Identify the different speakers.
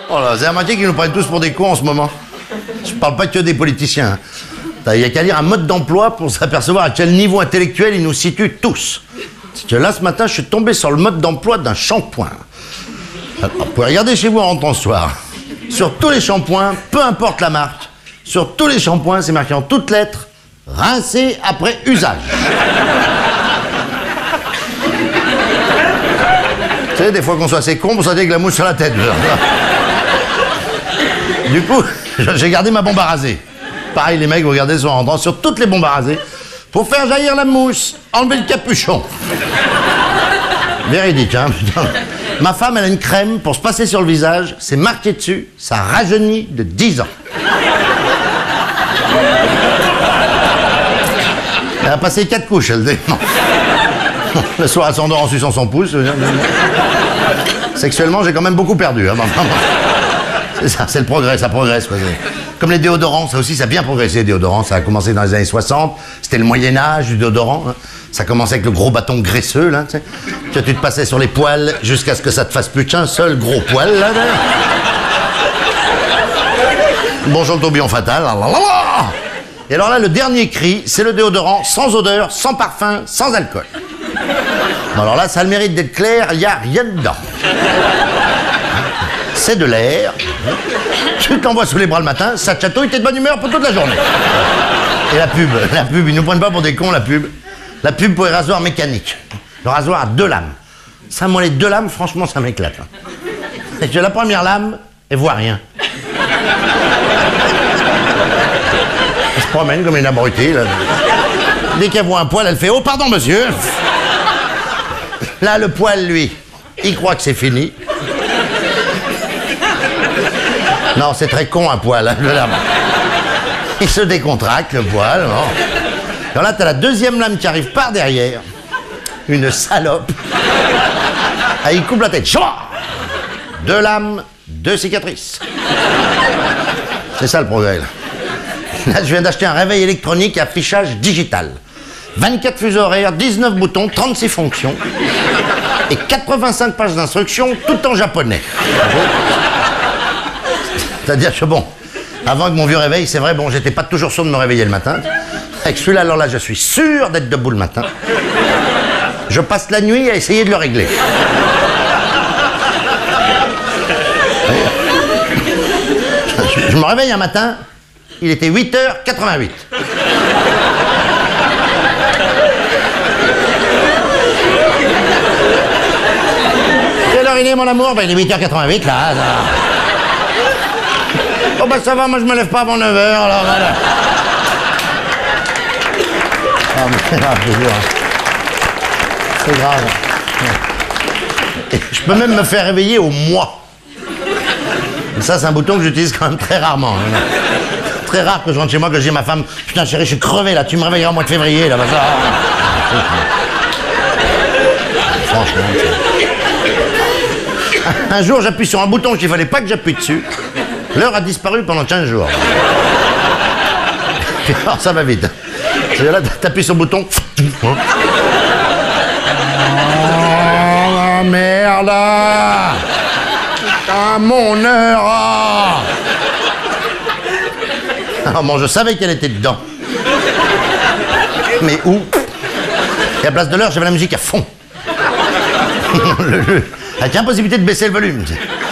Speaker 1: Oh là, c'est remarqué qu'ils nous prennent tous pour des cons en ce moment. Je parle pas que des politiciens. Il y a qu'à lire un mode d'emploi pour s'apercevoir à quel niveau intellectuel ils nous situent tous. Parce que là, ce matin, je suis tombé sur le mode d'emploi d'un shampoing. Alors, vous pouvez regarder chez vous en rentrant ce soir. Sur tous les shampoings, peu importe la marque, sur tous les shampoings, c'est marqué en toutes lettres, rincé après usage. Vous savez, des fois qu'on soit assez con pour sortir avec la mouche sur la tête. Du coup, j'ai gardé ma bombe à raser. Pareil, les mecs, vous regardez en rentrant sur toutes les bombes à raser. Pour faire jaillir la mousse, enlever le capuchon. Véridique, hein, putain. Ma femme, elle a une crème pour se passer sur le visage. C'est marqué dessus, ça rajeunit de 10 ans. Elle a passé 4 couches, elle dit. Non. Le soir, elle s'endort en suçant son pouce. Sexuellement, j'ai quand même beaucoup perdu. Hein. C'est ça, c'est le progrès, ça progresse. Quoi. Comme les déodorants, ça aussi, ça a bien progressé, les déodorants. Ça a commencé dans les années 60. C'était le Moyen-Âge du déodorant. Hein. Ça commençait avec le gros bâton graisseux, là, tu sais. Que tu te passais sur les poils jusqu'à ce que ça te fasse plus qu'un seul gros poil, là. Bonjour le tourbillon fatal. Et alors là, le dernier cri, c'est le déodorant sans odeur, sans parfum, sans alcool. Bon, alors là, ça a le mérite d'être clair, il n'y a rien dedans. C'est de l'air. Tu t'envoies sous les bras le matin, ça te chatouille, t'es de bonne humeur pour toute la journée. Et la pub, ils nous prennent pas pour des cons, la pub. La pub pour les rasoirs mécaniques. Le rasoir à 2 lames. Ça, moi, les 2 lames, franchement, ça m'éclate. Et que la première lame, elle voit rien. Elle se promène comme une abrutée, là. Dès qu'elle voit un poil, elle fait « Oh, pardon, monsieur !» Là, le poil, lui, il croit que c'est fini. Non, c'est très con, un poil. Hein, il se décontracte, le poil. Non. Alors là, t'as la deuxième lame qui arrive par derrière. Une salope. Ah, il coupe la tête. 2 lames, 2 cicatrices. C'est ça le progrès, là. Là, je viens d'acheter un réveil électronique à affichage digital. 24 fuseaux horaires, 19 boutons, 36 fonctions. Et 85 pages d'instructions, tout en japonais. C'est-à-dire que bon, avant que mon vieux réveil, c'est vrai, bon, j'étais pas toujours sûr de me réveiller le matin. Avec celui-là, alors là, je suis sûr d'être debout le matin. Je passe la nuit à essayer de le régler. Je me réveille un matin, il était 8h88. Quelle heure il est, mon amour? Ben, il est 8h88, là. Oh, ben, ça va, moi, je me lève pas avant 9h, alors voilà. Ah, mais c'est grave, je jure. C'est grave. Et je peux même me faire réveiller au mois. Et ça, c'est un bouton que j'utilise quand même très rarement. Hein. Très rare que je rentre chez moi, que je dis à ma femme « Putain, chérie, je suis crevé, là, tu me réveilleras au mois de février, là, bah, ça... » Franchement, un jour, j'appuie sur un bouton qu'il fallait pas que j'appuie dessus. L'heure a disparu pendant 15 jours. Alors, ça va vite. Là, t'appuies sur le bouton. Oh, merde! Putain, mon heure! Alors bon, je savais qu'elle était dedans. Mais où? Et à la place de l'heure, j'avais la musique à fond. Avec impossibilité de baisser le volume.